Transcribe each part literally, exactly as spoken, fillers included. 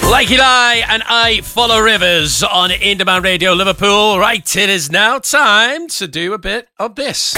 Like Eli and I Follow Rivers on In Demand Radio Liverpool. Right, it is now time to do a bit of this.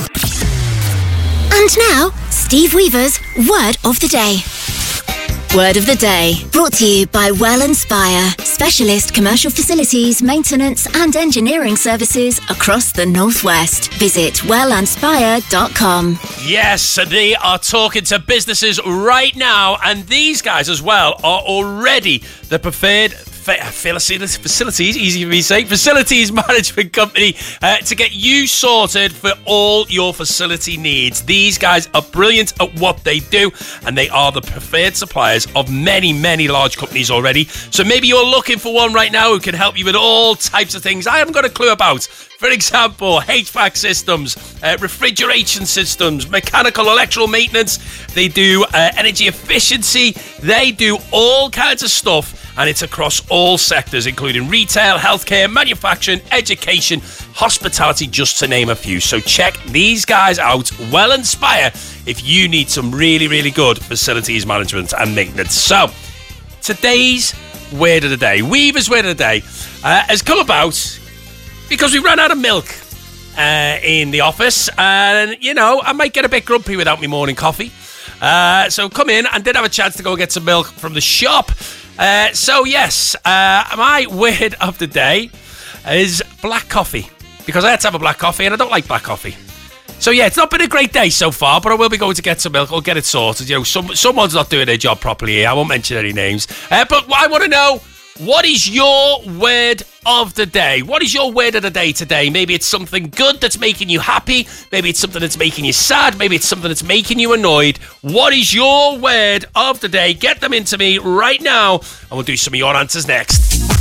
And now, Steve Weaver's Word of the Day. Word of the Day, brought to you by Well Inspire, specialist commercial facilities, maintenance and engineering services across the Northwest. Visit well inspire dot com. Yes, they are talking to businesses right now, and these guys as well are already the preferred facilities, easy for me to say, facilities management company uh, to get you sorted for all your facility needs. These guys are brilliant at what they do, and they are the preferred suppliers of many, many large companies already. So maybe you're looking for one right now who can help you with all types of things I haven't got a clue about. For example, H V A C systems, uh, refrigeration systems, mechanical, electrical maintenance. They do uh, energy efficiency. They do all kinds of stuff, and it's across all sectors, including retail, healthcare, manufacturing, education, hospitality, just to name a few. So check these guys out, Well Inspire, if you need some really, really good facilities management and maintenance. So, today's Word of the Day, Weaver's Word of the Day, uh, has come about because we ran out of milk uh, in the office, and, you know, I might get a bit grumpy without my morning coffee. Uh, so come in and did have a chance to go get some milk from the shop. Uh, so, yes, uh, my word of the day is black coffee, because I had to have a black coffee and I don't like black coffee. So, yeah, it's not been a great day so far, but I will be going to get some milk. I'll get it sorted. You know, some, someone's not doing their job properly here. I won't mention any names. Uh, but I want to know, what is your word of the day? What is your word of the day today? Maybe it's something good that's making you happy. Maybe it's something that's making you sad. Maybe it's something that's making you annoyed. What is your word of the day? Get them into me right now, and we'll do some of your answers next.